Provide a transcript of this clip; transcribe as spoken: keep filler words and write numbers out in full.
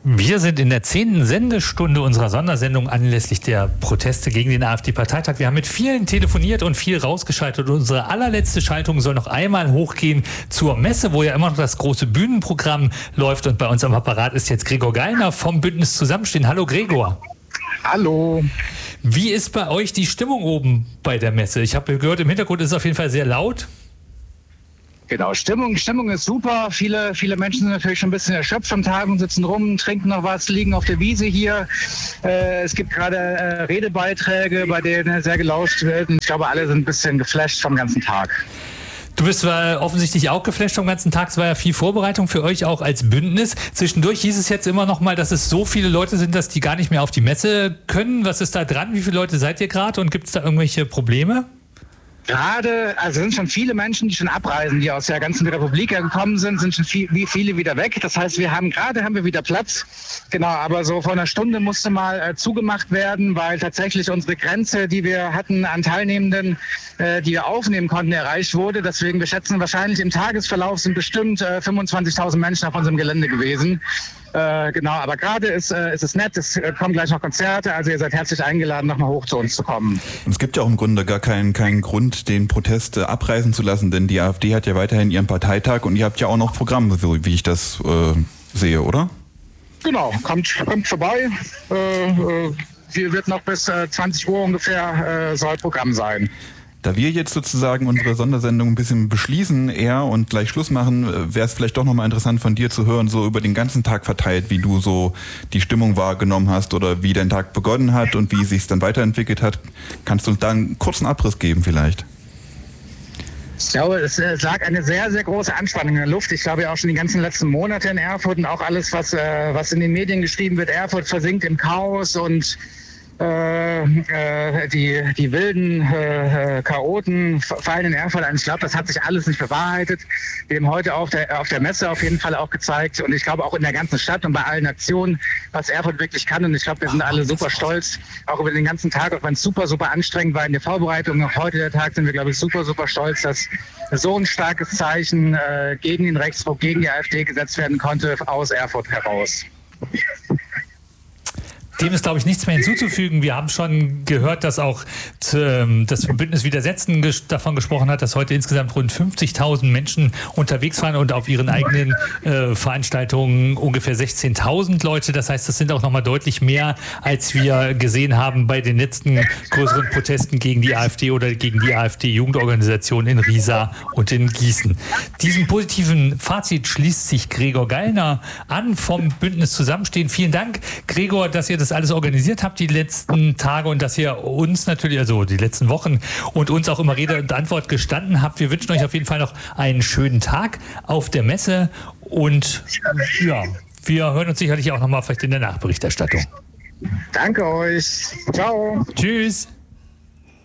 Wir sind in der zehnten Sendestunde unserer Sondersendung anlässlich der Proteste gegen den AfD-Parteitag. Wir haben mit vielen telefoniert und viel rausgeschaltet. Unsere allerletzte Schaltung soll noch einmal hochgehen zur Messe, wo ja immer noch das große Bühnenprogramm läuft. Und bei uns am Apparat ist jetzt Gregor Gallner vom Bündnis Zusammenstehen. Hallo Gregor. Hallo. Wie ist bei euch die Stimmung oben bei der Messe? Ich habe gehört, im Hintergrund ist es auf jeden Fall sehr laut. Genau, Stimmung, Stimmung ist super. Viele, viele Menschen sind natürlich schon ein bisschen erschöpft am Tag und sitzen rum, trinken noch was, liegen auf der Wiese hier. Äh, es gibt gerade äh, Redebeiträge, bei denen sehr gelauscht wird. Und ich glaube, alle sind ein bisschen geflasht vom ganzen Tag. Du bist äh, offensichtlich auch geflasht vom ganzen Tag. Es war ja viel Vorbereitung für euch auch als Bündnis. Zwischendurch hieß es jetzt immer noch mal, dass es so viele Leute sind, dass die gar nicht mehr auf die Messe können. Was ist da dran? Wie viele Leute seid ihr gerade und gibt es da irgendwelche Probleme? Gerade, also sind schon viele Menschen, die schon abreisen, die aus der ganzen Republik gekommen sind, sind schon viel, wie viele wieder weg. Das heißt, wir haben gerade haben wir wieder Platz. Genau, aber so vor einer Stunde musste mal äh, zugemacht werden, weil tatsächlich unsere Grenze, die wir hatten an Teilnehmenden, äh, die wir aufnehmen konnten, erreicht wurde. Deswegen, wir schätzen wahrscheinlich im Tagesverlauf sind bestimmt äh, fünfundzwanzigtausend Menschen auf unserem Gelände gewesen. Äh, genau, aber gerade ist, äh, ist es nett, es äh, kommen gleich noch Konzerte, also ihr seid herzlich eingeladen, nochmal hoch zu uns zu kommen. Und es gibt ja auch im Grunde gar keinen, keinen Grund, den Protest äh, abreißen zu lassen, denn die AfD hat ja weiterhin ihren Parteitag und ihr habt ja auch noch Programme, so wie ich das äh, sehe, oder? Genau, kommt, kommt vorbei. Äh, äh, hier wird noch bis äh, zwanzig Uhr ungefähr äh, soll Programm sein. Da wir jetzt sozusagen unsere Sondersendung ein bisschen beschließen eher und gleich Schluss machen, wäre es vielleicht doch nochmal interessant von dir zu hören, so über den ganzen Tag verteilt, wie du so die Stimmung wahrgenommen hast oder wie dein Tag begonnen hat und wie es sich dann weiterentwickelt hat. Kannst du uns da einen kurzen Abriss geben vielleicht? Ich glaube, es, es lag eine sehr, sehr große Anspannung in der Luft. Ich glaube ja auch schon die ganzen letzten Monate in Erfurt und auch alles, was, äh, was in den Medien geschrieben wird. Erfurt versinkt im Chaos und Äh, äh, die, die wilden äh, Chaoten fallen in Erfurt ein. Ich glaube, das hat sich alles nicht bewahrheitet. Wir haben heute auf der, auf der Messe auf jeden Fall auch gezeigt und ich glaube auch in der ganzen Stadt und bei allen Nationen, was Erfurt wirklich kann. Und ich glaube, wir sind alle super stolz, auch über den ganzen Tag, auch wenn es super, super anstrengend war in der Vorbereitung. Auch heute der Tag sind wir, glaube ich, super, super stolz, dass so ein starkes Zeichen äh, gegen den Rechtsruck, gegen die AfD gesetzt werden konnte aus Erfurt heraus. Dem ist, glaube ich, nichts mehr hinzuzufügen. Wir haben schon gehört, dass auch das Bündnis Widersetzen davon gesprochen hat, dass heute insgesamt rund fünfzigtausend Menschen unterwegs waren und auf ihren eigenen äh, Veranstaltungen ungefähr sechzehntausend Leute. Das heißt, das sind auch nochmal deutlich mehr, als wir gesehen haben bei den letzten größeren Protesten gegen die AfD oder gegen die AfD-Jugendorganisation in Riesa und in Gießen. Diesem positiven Fazit schließt sich Gregor Gallner an vom Bündnis Zusammenstehen. Vielen Dank, Gregor, dass ihr das alles organisiert habt die letzten Tage und dass ihr uns natürlich, also die letzten Wochen und uns auch immer Rede und Antwort gestanden habt. Wir wünschen euch auf jeden Fall noch einen schönen Tag auf der Messe und ja, wir hören uns sicherlich auch nochmal vielleicht in der Nachberichterstattung. Danke euch. Ciao. Tschüss.